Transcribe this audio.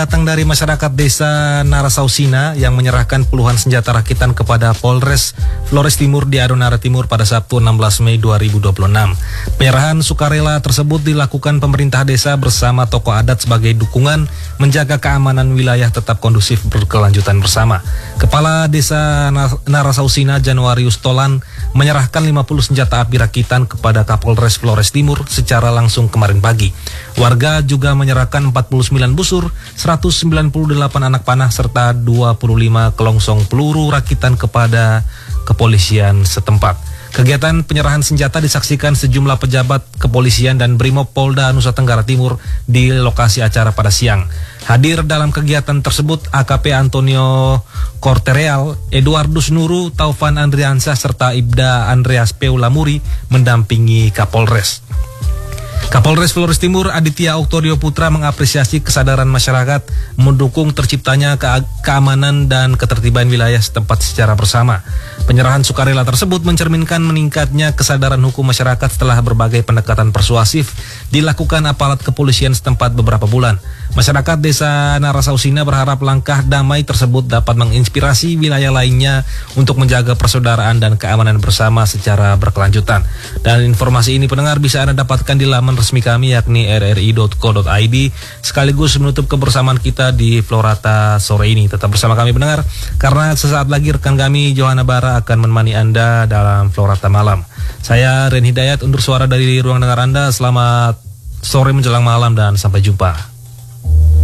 Datang dari masyarakat desa Narasausina yang menyerahkan puluhan senjata rakitan kepada Polres Flores Timur di Adonara Timur pada Sabtu 16 Mei 2026. Penyerahan sukarela tersebut dilakukan pemerintah desa bersama tokoh adat sebagai dukungan menjaga keamanan wilayah tetap kondusif berkelanjutan bersama. Kepala Desa Narasausina Januarius Tolan menyerahkan 50 senjata api rakitan kepada Kapolres Flores Timur secara langsung kemarin pagi. Warga juga menyerahkan 49 busur, 198 anak panah serta 25 kelongsong peluru rakitan kepada kepolisian setempat. Kegiatan penyerahan senjata disaksikan sejumlah pejabat kepolisian dan Brimob Polda Nusa Tenggara Timur di lokasi acara pada siang. Hadir dalam kegiatan tersebut AKP Antonio Cortereal, Eduardus Nuru, Taufan Andriansah serta Ibda Andreas Peulamuri mendampingi Kapolres. Kapolres Flores Timur Aditya Oktorio Putra mengapresiasi kesadaran masyarakat mendukung terciptanya keamanan dan ketertiban wilayah setempat secara bersama. Penyerahan sukarela tersebut mencerminkan meningkatnya kesadaran hukum masyarakat setelah berbagai pendekatan persuasif dilakukan aparat kepolisian setempat beberapa bulan. Masyarakat desa Narasausina berharap langkah damai tersebut dapat menginspirasi wilayah lainnya untuk menjaga persaudaraan dan keamanan bersama secara berkelanjutan. Dan informasi ini pendengar bisa Anda dapatkan di laman resmi kami yakni rri.co.id, sekaligus menutup kebersamaan kita di Florata sore ini. Tetap bersama kami pendengar, karena sesaat lagi rekan kami Johanna Bara akan menemani Anda dalam Florata malam. Saya Ren Hidayat undur suara dari ruang dengar Anda. Selamat sore menjelang malam dan sampai jumpa.